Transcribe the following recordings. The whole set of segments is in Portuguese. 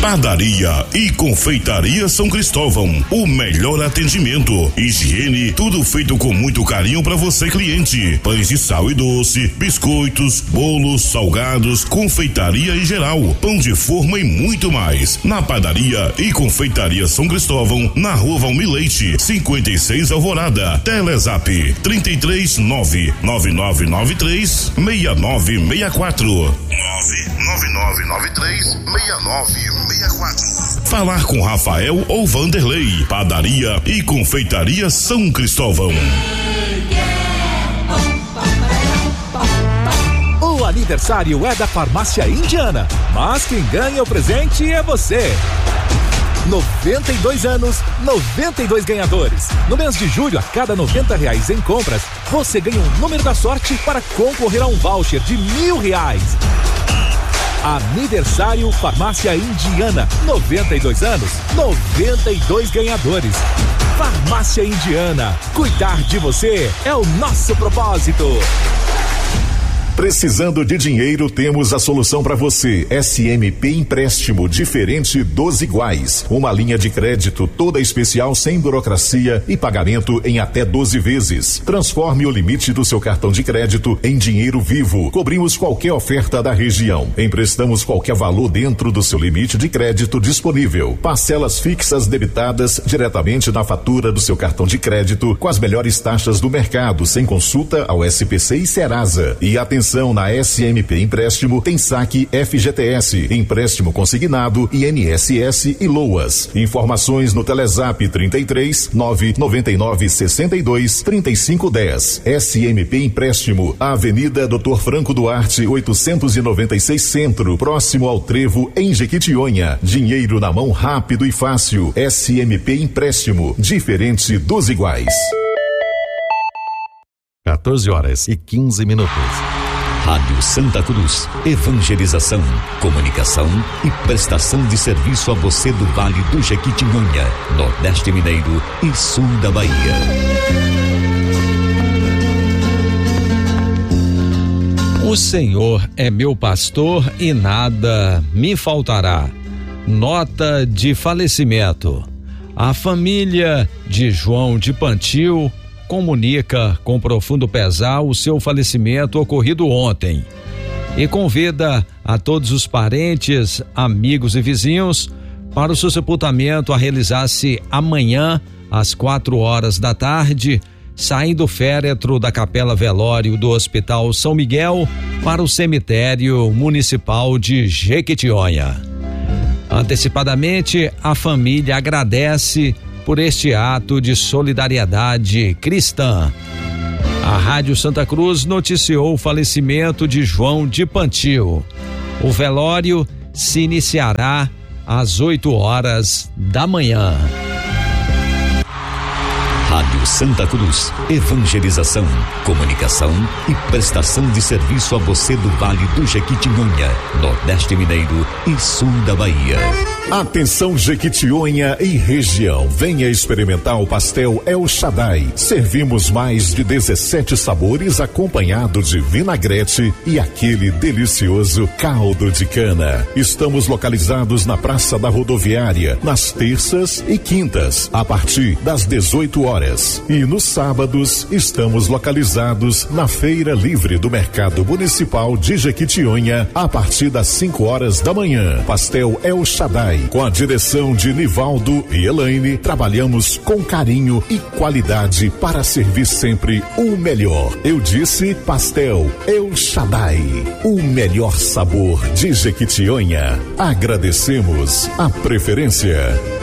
Padaria e Confeitaria São Cristóvão, o melhor atendimento, higiene, tudo feito com muito carinho para você, cliente. Pães de sal e doce, biscoitos, bolos, salgados, confeitaria em geral, pão de forma e muito mais. Na Padaria e Confeitaria São Cristóvão, na Rua Valmir Leite, 56 Alvorada. Telezap 33999936964. 999936964. Falar com Rafael ou Vanderlei. Padaria e Confeitaria São Cristóvão. O aniversário é da Farmácia Indiana, mas quem ganha o presente é você. 92 anos, 92 ganhadores. No mês de julho, a cada R$90 em compras, você ganha um número da sorte para concorrer a um voucher de R$1.000. Aniversário Farmácia Indiana, 92 anos, 92 ganhadores. Farmácia Indiana, cuidar de você é o nosso propósito. Precisando de dinheiro, temos a solução para você. SMP Empréstimo, diferente dos iguais. Uma linha de crédito toda especial, sem burocracia e pagamento em até 12 vezes. Transforme o limite do seu cartão de crédito em dinheiro vivo. Cobrimos qualquer oferta da região. Emprestamos qualquer valor dentro do seu limite de crédito disponível. Parcelas fixas debitadas diretamente na fatura do seu cartão de crédito, com as melhores taxas do mercado, sem consulta ao SPC e Serasa. E atenção, na SMP Empréstimo tem saque FGTS, empréstimo consignado, INSS e LOAS. Informações no Telezap 33 999 62 3510. SMP Empréstimo, Avenida Dr. Franco Duarte 896 Centro, próximo ao Trevo, em Jequitinhonha. Dinheiro na mão rápido e fácil. SMP Empréstimo, diferente dos iguais. 14h15. Rádio Santa Cruz, evangelização, comunicação e prestação de serviço a você do Vale do Jequitinhonha, Nordeste Mineiro e Sul da Bahia. O Senhor é meu pastor e nada me faltará. Nota de falecimento. A família de João de Pantil comunica com profundo pesar o seu falecimento ocorrido ontem e convida a todos os parentes, amigos e vizinhos para o seu sepultamento a realizar-se amanhã às 4h da tarde, saindo o féretro da Capela Velório do Hospital São Miguel para o cemitério municipal de Jequitinhonha. Antecipadamente, a família agradece por este ato de solidariedade cristã. A Rádio Santa Cruz noticiou o falecimento de João de Pantil. O velório se iniciará às 8h da manhã. Rádio Santa Cruz, evangelização, comunicação e prestação de serviço a você do Vale do Jequitinhonha, Nordeste Mineiro e Sul da Bahia. Atenção Jequitinhonha e região, venha experimentar o pastel El Shaddai. Servimos mais de 17 sabores acompanhado de vinagrete e aquele delicioso caldo de cana. Estamos localizados na Praça da Rodoviária, nas terças e quintas, a partir das 18 horas. E nos sábados, estamos localizados na Feira Livre do Mercado Municipal de Jequitinhonha, a partir das 5 horas da manhã. Pastel El Shaddai, com a direção de Nivaldo e Elaine, trabalhamos com carinho e qualidade para servir sempre o melhor. Eu disse pastel El Shaddai, o melhor sabor de Jequitinhonha. Agradecemos a preferência.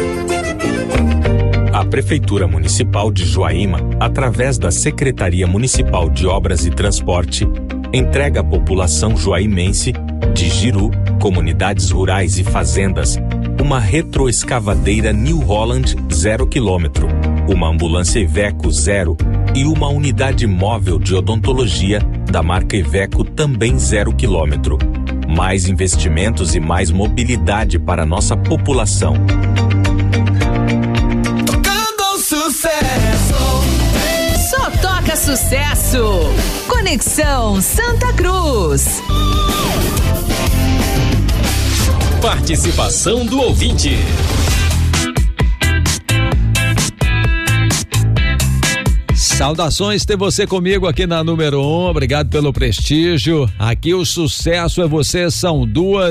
A Prefeitura Municipal de Joaíma, através da Secretaria Municipal de Obras e Transporte, entrega à população joaimense de Jiru, comunidades rurais e fazendas, uma retroescavadeira New Holland 0 km, uma ambulância Iveco 0 e uma unidade móvel de odontologia da marca Iveco também 0 km. Mais investimentos e mais mobilidade para nossa população. Tocando sucesso. Só toca sucesso. Conexão Santa Cruz. Participação do ouvinte. Saudações ter você comigo aqui na número 1, obrigado pelo prestígio. Aqui o sucesso é você, são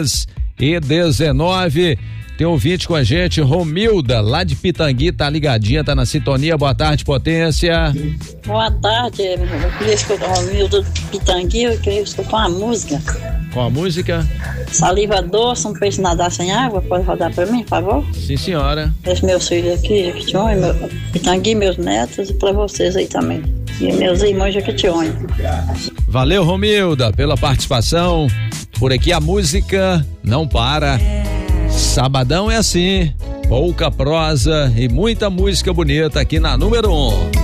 2h19. Tem ouvinte com a gente, Romilda, lá de Pitangui, tá ligadinha, tá na sintonia. Boa tarde, potência. Boa tarde, eu queria escutar o Romilda de Pitangui, eu queria escutar uma música. Qual a música? Saliva doce, um peixe nadar sem água, pode rodar pra mim, por favor? Sim, senhora. Esse meus filhos aqui, Jequitinhonha, Pitangui, meus netos e pra vocês aí também. E meus irmãos Jequitinhonha. Valeu, Romilda, pela participação. Por aqui a música não para. Sabadão é assim, pouca prosa e muita música bonita aqui na número 1.